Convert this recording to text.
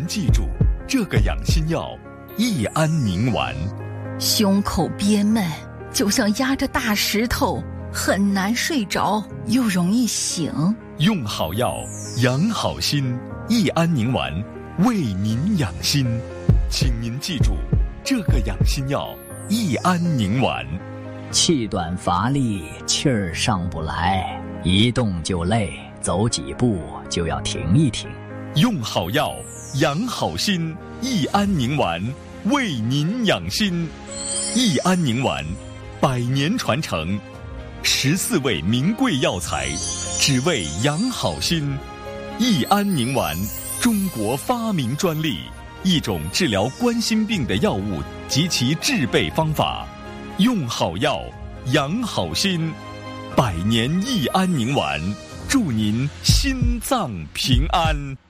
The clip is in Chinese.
记住这个养心药益安宁丸。 胸口憋闷，就像压着大石头，很难睡着，又容易醒。 用好药，养好心，益安宁丸为您养心。请您记住这个养心药益安宁丸。 气短乏力，气儿上不来，一动就累，走几步就要停一停。 用好药，养好心，益安宁丸为您养心。益安宁丸100年传承，14味名贵药材，只为养好心。益安宁丸，中国发明专利，一种治疗冠心病的药物及其制备方法。用好药，养好心，100年益安宁丸，祝您心脏平安。